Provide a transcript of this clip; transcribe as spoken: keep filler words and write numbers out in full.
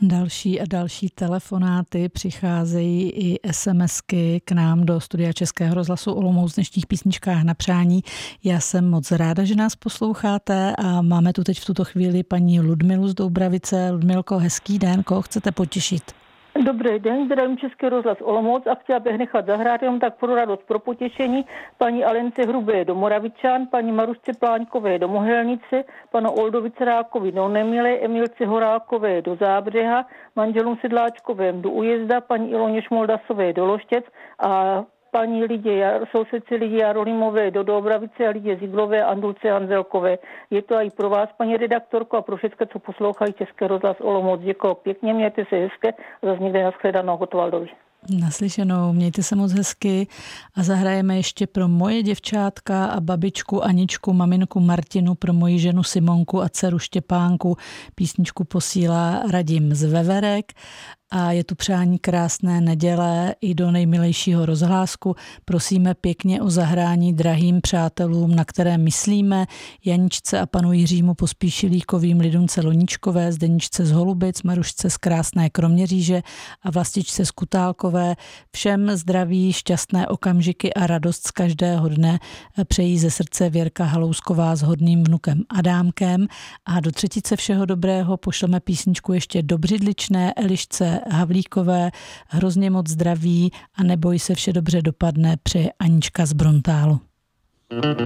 Další a další telefonáty, přicházejí i SMSky k nám do studia Českého rozhlasu Olomouc v dnešních písničkách na přání. Já jsem moc ráda, že nás posloucháte a máme tu teď v tuto chvíli paní Ludmilu z Doubravice. Ludmilko, hezký den, koho chcete potěšit? Dobrý den, zdravím Český rozhlas Olomouc a chtěla bych nechat zahrát jenom tak pro radost, pro potěšení paní Alence Hrubé do Moravičan, paní Marušce Pláňkové do Mohelnice, panu Oldovi Cerákovi do Nemile, Emilce Horákové do Zábřeha, manželům Sedláčkovém do Ujezda, paní Iloně Šmoldasové do Loštěc a paní Lidě, sousedce Lidě Jarolimové do Doubravice a Lidě Ziglové a Andulce Hanzelkové. Je to i pro vás, paní redaktorko, a pro všechny, co poslouchají Český rozhlas Olomouc. Děkuji pěkně, mějte se hezké a zase někde nashledanou Gotwaldovi. Naslyšenou, mějte se moc hezky a zahrajeme ještě pro moje děvčátka a babičku Aničku, maminku Martinu, pro moji ženu Simonku a dceru Štěpánku. Písničku posílá Radim z Veverek. A je tu přání krásné neděle i do nejmilejšího rozhlásku. Prosíme pěkně o zahrání drahým přátelům, na které myslíme, Janičce a panu Jiřímu Pospíšilíkovým, Lidunce Loničkové, Zdeničce z Holubic, Marušce z krásné Kroměříže a Vlastičce z Kutálkové. Všem zdraví, šťastné okamžiky a radost z každého dne přejí ze srdce Věrka Halousková s hodným vnukem Adámkem. A do třetice všeho dobrého pošleme písničku ještě do Břidličné Elišce Havlíkové, hrozně moc zdraví a neboj se, vše dobře dopadne, přeje Anička z Brontálu.